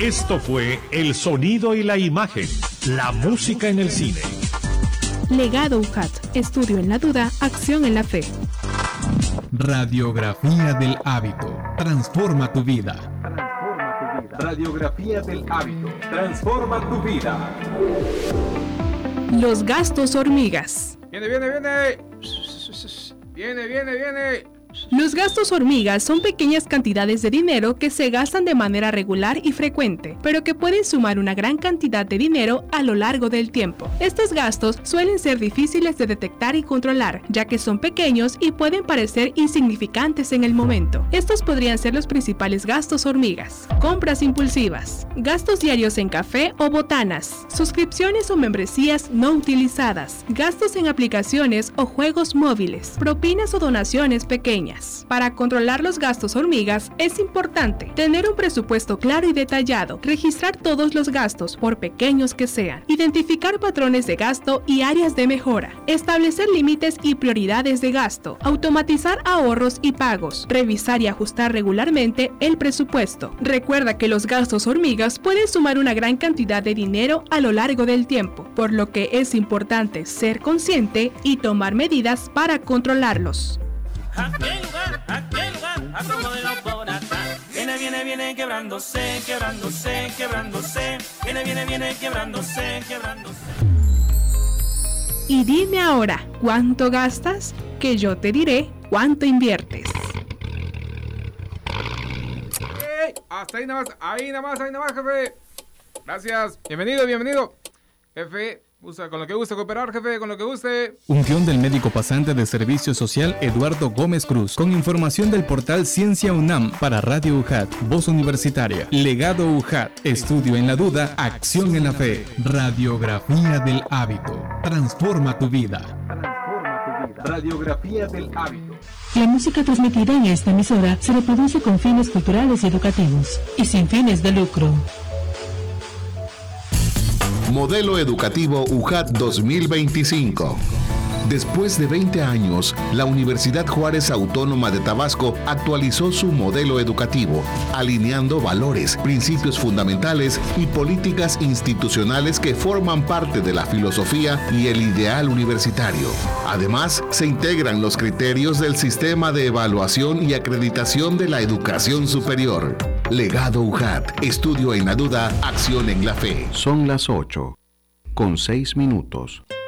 Esto fue El Sonido y la Imagen, la música en el cine. Legado UJAT, estudio en la duda, acción en la fe. Radiografía del hábito, transforma tu vida. Radiografía del hábito, transforma tu vida. Los gastos hormigas. Viene. Viene. Los gastos hormigas son pequeñas cantidades de dinero que se gastan de manera regular y frecuente, pero que pueden sumar una gran cantidad de dinero a lo largo del tiempo. Estos gastos suelen ser difíciles de detectar y controlar, ya que son pequeños y pueden parecer insignificantes en el momento. Estos podrían ser los principales gastos hormigas: compras impulsivas, gastos diarios en café o botanas, suscripciones o membresías no utilizadas, gastos en aplicaciones o juegos móviles, propinas o donaciones pequeñas. Para controlar los gastos hormigas es importante tener un presupuesto claro y detallado, registrar todos los gastos, por pequeños que sean, identificar patrones de gasto y áreas de mejora, establecer límites y prioridades de gasto, automatizar ahorros y pagos, revisar y ajustar regularmente el presupuesto. Recuerda que los gastos hormigas pueden sumar una gran cantidad de dinero a lo largo del tiempo, por lo que es importante ser consciente y tomar medidas para controlarlos. Aquel lugar, acomódelo por acá. Viene, quebrándose. Viene, quebrándose. Y dime ahora, ¿cuánto gastas? Que yo te diré cuánto inviertes. Hasta ahí nada más, jefe. Gracias. Bienvenido. Jefe, con lo que guste cooperar, jefe, con lo que guste. Un guión del médico pasante de Servicio Social Eduardo Gómez Cruz, con información del portal Ciencia UNAM para Radio UJAT, Voz Universitaria. Legado UJAT, estudio en la duda, acción en la fe. Radiografía del hábito, transforma tu vida. Radiografía del hábito. La música transmitida en esta emisora se reproduce con fines culturales y educativos y sin fines de lucro. Modelo Educativo UJAT 2025. Después de 20 años, la Universidad Juárez Autónoma de Tabasco actualizó su modelo educativo, alineando valores, principios fundamentales y políticas institucionales que forman parte de la filosofía y el ideal universitario. Además, se integran los criterios del sistema de evaluación y acreditación de la educación superior. Legado UJAT, estudio en la duda, acción en la fe. Son las 8:06.